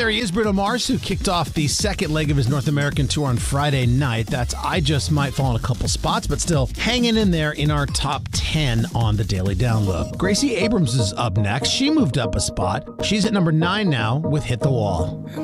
There he is, Bruno Mars, who kicked off the second leg of his North American tour on Friday night. That's I Just Might Fall in a couple spots, but still hanging in there in our top 10 on the Daily Download. Gracie Abrams is up next. She moved up a spot. She's at number 9 now with Hit the Wall.